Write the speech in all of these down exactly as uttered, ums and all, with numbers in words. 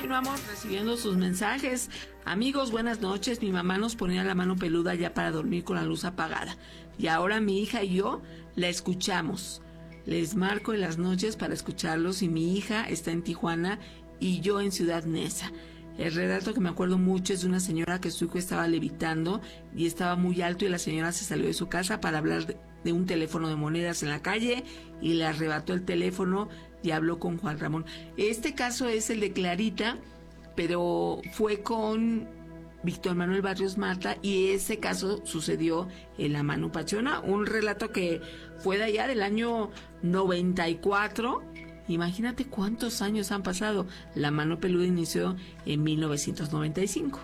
Continuamos recibiendo sus mensajes. Amigos, buenas noches. Mi mamá nos ponía la mano peluda ya para dormir con la luz apagada. Y ahora mi hija y yo la escuchamos. Les marco en las noches para escucharlos y mi hija está en Tijuana y yo en Ciudad Neza. El relato que me acuerdo mucho es de una señora que su hijo estaba levitando y estaba muy alto y la señora se salió de su casa para hablar de, de un teléfono de monedas en la calle y le arrebató el teléfono y habló con Juan Ramón. Este caso es el de Clarita, pero fue con Víctor Manuel Barrios Mata y ese caso sucedió en la Manu Pachona, un relato que fue de allá del año noventa y cuatro. Imagínate cuántos años han pasado. La Mano Peluda inició en mil novecientos noventa y cinco.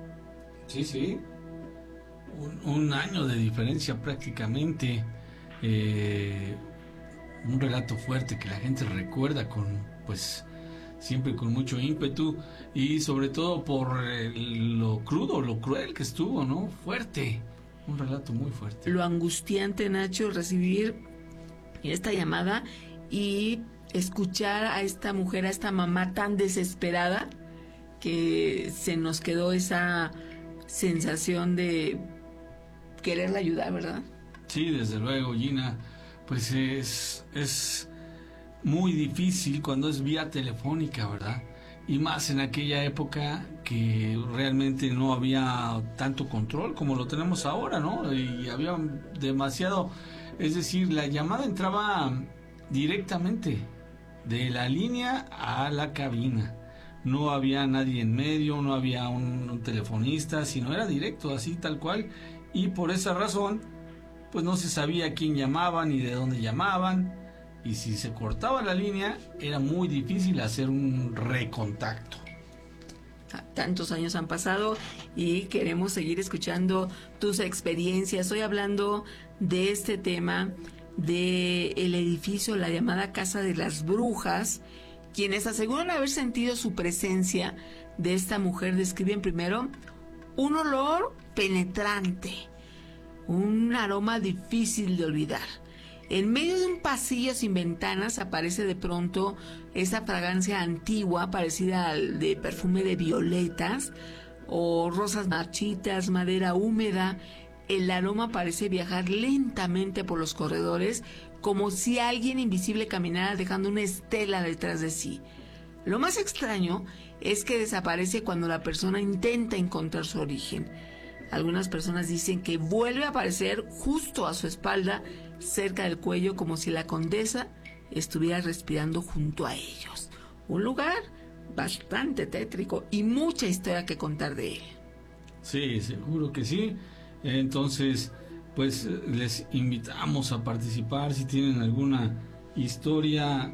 Sí, sí. Un, un año de diferencia prácticamente. Eh, un relato fuerte que la gente recuerda con, pues, siempre con mucho ímpetu y sobre todo por eh, lo crudo, lo cruel que estuvo, ¿no? Fuerte. Un relato muy fuerte. Lo angustiante, Nacho, recibir esta llamada y escuchar a esta mujer, a esta mamá tan desesperada que se nos quedó esa sensación de quererla ayudar, ¿verdad? Sí, desde luego, Gina. Pues es, es muy difícil cuando es vía telefónica, ¿verdad? Y más en aquella época que realmente no había tanto control como lo tenemos ahora, ¿no? Y había demasiado, es decir, la llamada entraba directamente de la línea a la cabina. No había nadie en medio, no había un, un telefonista, sino era directo, así tal cual. Y por esa razón, pues no se sabía quién llamaba ni de dónde llamaban. Y si se cortaba la línea, era muy difícil hacer un recontacto. Tantos años han pasado y queremos seguir escuchando tus experiencias. Estoy hablando de este tema de el edificio, la llamada Casa de las Brujas. Quienes aseguran haber sentido su presencia de esta mujer describen primero un olor penetrante, un aroma difícil de olvidar. En medio de un pasillo sin ventanas aparece de pronto esa fragancia antigua parecida al de perfume de violetas o rosas marchitas, madera húmeda. El aroma parece viajar lentamente por los corredores, como si alguien invisible caminara dejando una estela detrás de sí. Lo más extraño es que desaparece cuando la persona intenta encontrar su origen. Algunas personas dicen que vuelve a aparecer justo a su espalda, cerca del cuello, como si la condesa estuviera respirando junto a ellos. Un lugar bastante tétrico y mucha historia que contar de él. Sí, seguro que sí. Entonces, pues les invitamos a participar si tienen alguna historia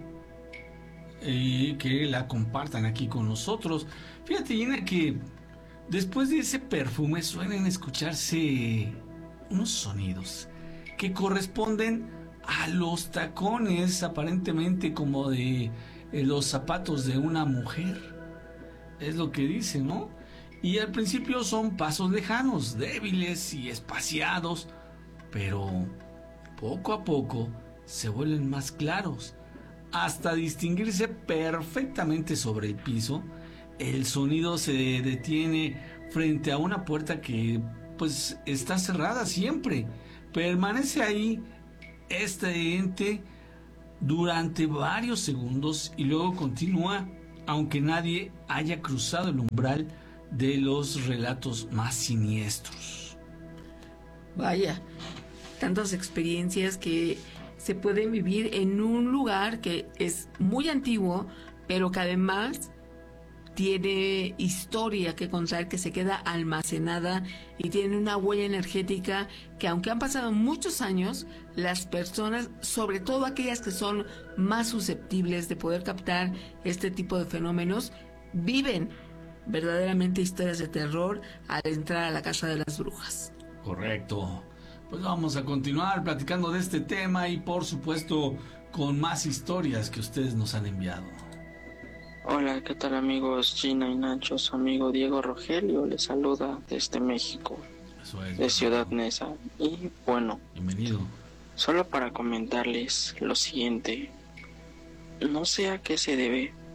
y eh, que la compartan aquí con nosotros. Fíjate, Gina, que después de ese perfume suelen escucharse unos sonidos que corresponden a los tacones, aparentemente como de eh, los zapatos de una mujer. Es lo que dice, ¿no? Y al principio son pasos lejanos, débiles y espaciados, pero poco a poco se vuelven más claros, hasta distinguirse perfectamente sobre el piso. El sonido se detiene frente a una puerta que pues está cerrada siempre. Permanece ahí este ente durante varios segundos y luego continúa, aunque nadie haya cruzado el umbral de los relatos más siniestros. Vaya, tantas experiencias que se pueden vivir en un lugar que es muy antiguo, pero que además tiene historia que contar, que se queda almacenada y tiene una huella energética que, aunque han pasado muchos años, las personas, sobre todo aquellas que son más susceptibles de poder captar este tipo de fenómenos, viven verdaderamente historias de terror al entrar a la Casa de las Brujas. Correcto. Pues vamos a continuar platicando de este tema y por supuesto con más historias que ustedes nos han enviado. Hola, ¿qué tal amigos? Gina y Nacho, su amigo Diego Rogelio les saluda desde México, Eso es, de Ciudad Neza. Y bueno, bienvenido. Solo para comentarles lo siguiente, no sé a qué se debe,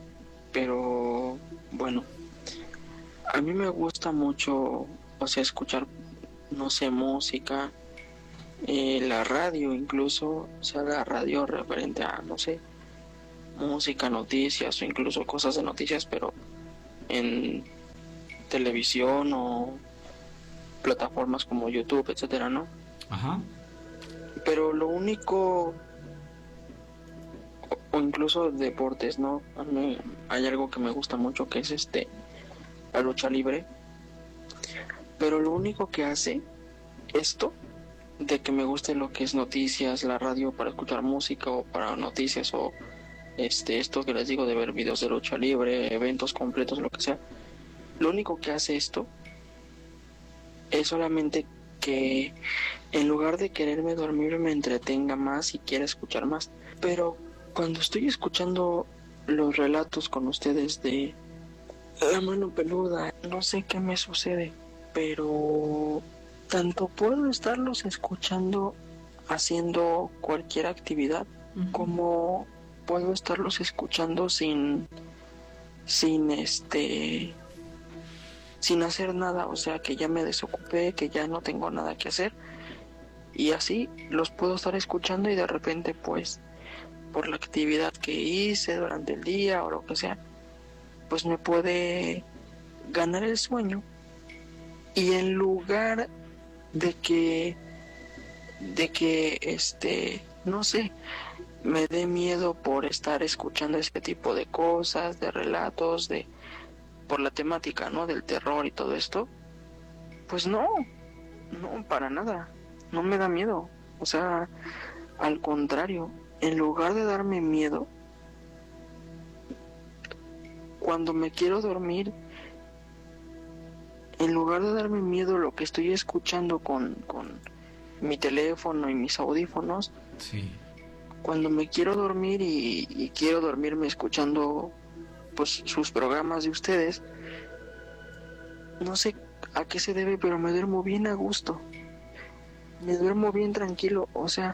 pero bueno, a mí me gusta mucho, o sea, escuchar, no sé, música, eh, la radio incluso, o sea, la radio referente a, no sé, música, noticias o incluso cosas de noticias, pero en televisión o plataformas como YouTube, etcétera, ¿no? Ajá. Pero lo único, o, o incluso deportes, ¿no? A mí hay algo que me gusta mucho que es este la lucha libre, pero lo único que hace esto de que me guste lo que es noticias, la radio para escuchar música o para noticias o este esto que les digo de ver videos de lucha libre, eventos completos, lo que sea, lo único que hace esto es solamente que en lugar de quererme dormir me entretenga más y quiera escuchar más. Pero cuando estoy escuchando los relatos con ustedes de La Mano Peluda, no sé qué me sucede, pero tanto puedo estarlos escuchando haciendo cualquier actividad, uh-huh, como puedo estarlos escuchando sin sin este sin hacer nada, o sea, que ya me desocupé, que ya no tengo nada que hacer, y así los puedo estar escuchando y de repente pues por la actividad que hice durante el día o lo que sea, pues me puede ganar el sueño, y en lugar de que de que este no sé, me dé miedo por estar escuchando este tipo de cosas, de relatos, de por la temática, ¿no? Del terror y todo esto, pues no, no, para nada, no me da miedo, o sea, al contrario, en lugar de darme miedo, cuando me quiero dormir, en lugar de darme miedo lo que estoy escuchando con, con mi teléfono y mis audífonos, sí, cuando me quiero dormir y, y quiero dormirme escuchando pues sus programas de ustedes, no sé a qué se debe, pero me duermo bien a gusto, me duermo bien tranquilo, o sea,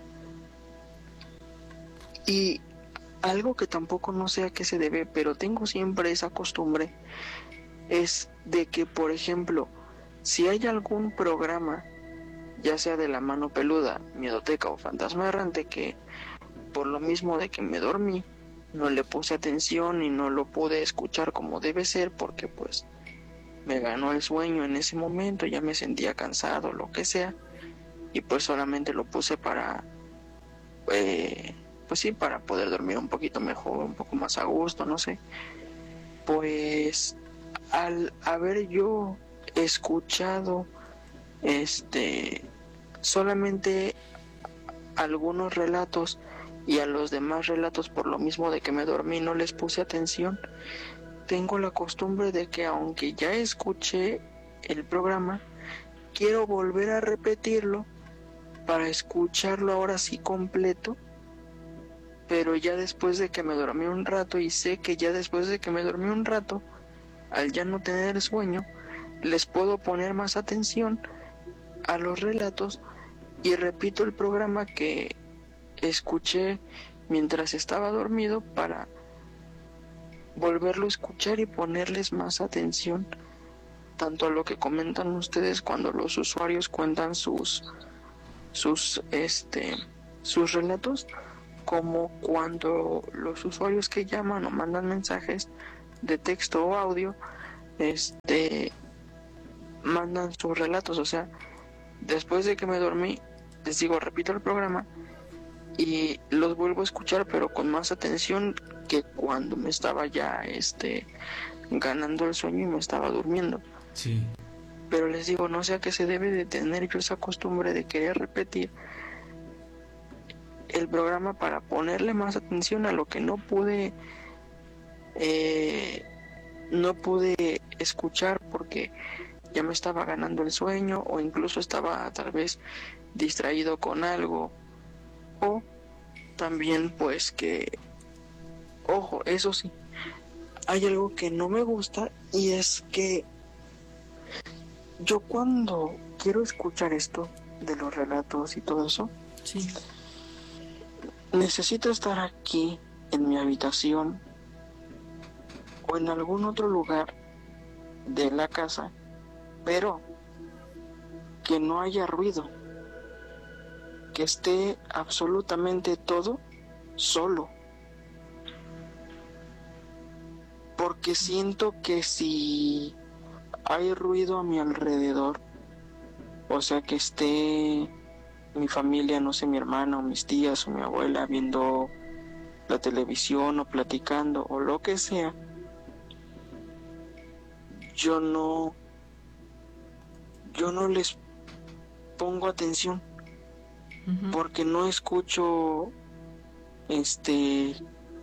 y algo que tampoco no sé a qué se debe, pero tengo siempre esa costumbre, es de que, por ejemplo, si hay algún programa, ya sea de La Mano Peluda, Miedoteca o Fantasma Errante, que por lo mismo de que me dormí, no le puse atención y no lo pude escuchar como debe ser, porque pues me ganó el sueño en ese momento, ya me sentía cansado, lo que sea, y pues solamente lo puse para, eh, pues sí, para poder dormir un poquito mejor, un poco más a gusto, no sé. Pues al haber yo escuchado este solamente algunos relatos y a los demás relatos por lo mismo de que me dormí no les puse atención, tengo la costumbre de que aunque ya escuché el programa, quiero volver a repetirlo para escucharlo ahora sí completo, pero ya después de que me dormí un rato, y sé que ya después de que me dormí un rato, al ya no tener sueño, les puedo poner más atención a los relatos y repito el programa que escuché mientras estaba dormido para volverlo a escuchar y ponerles más atención tanto a lo que comentan ustedes cuando los usuarios cuentan sus sus este sus relatos, como cuando los usuarios que llaman o mandan mensajes de texto o audio este mandan sus relatos. O sea, después de que me dormí, les digo, repito el programa y los vuelvo a escuchar, pero con más atención que cuando me estaba ya este ganando el sueño y me estaba durmiendo. Sí. Pero les digo, no sé a qué se debe de tener yo esa costumbre de querer repetir el programa para ponerle más atención a lo que no pude eh, no pude escuchar porque ya me estaba ganando el sueño, o incluso estaba tal vez distraído con algo, o también pues que, ojo, eso sí, hay algo que no me gusta, y es que yo cuando quiero escuchar esto de los relatos y todo eso, sí, necesito estar aquí en mi habitación o o en algún otro lugar de la casa, pero que no haya ruido, que esté absolutamente todo solo, porque siento que si hay ruido a mi alrededor, o sea, que esté mi familia, no sé, mi hermana o mis tías o mi abuela viendo la televisión o platicando o lo que sea, yo no yo no les pongo atención, uh-huh. porque no escucho este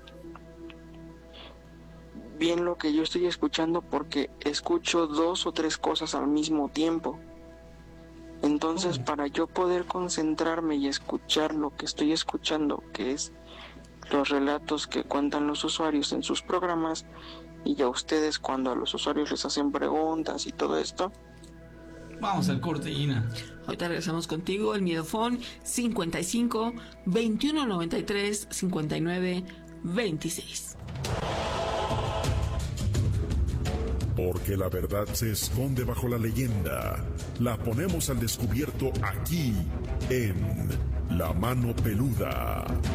bien lo que yo estoy escuchando, porque escucho dos o tres cosas al mismo tiempo. Entonces, uh-huh. para yo poder concentrarme y escuchar lo que estoy escuchando, que es los relatos que cuentan los usuarios en sus programas, y ya ustedes cuando a los usuarios les hacen preguntas y todo esto. Vamos al corte, Ina. Ahorita regresamos contigo, el Miedofón cincuenta y cinco, veintiuno noventa y tres, cincuenta y nueve, veintiséis. Porque la verdad se esconde bajo la leyenda. La ponemos al descubierto aquí, en La Mano Peluda.